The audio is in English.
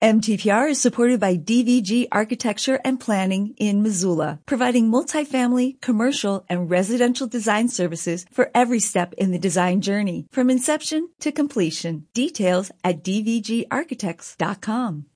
MTPR is supported by DVG Architecture and Planning in Missoula, providing multifamily, commercial, and residential design services for every step in the design journey, from inception to completion. Details at dvgarchitects.com.